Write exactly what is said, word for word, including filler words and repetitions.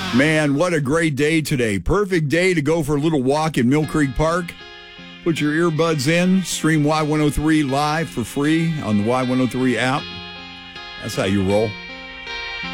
Man, what a great day today. Perfect day to go for a little walk in Mill Creek Park. Put your earbuds in, stream Y one oh three live for free on the Y one oh three app. That's how you roll.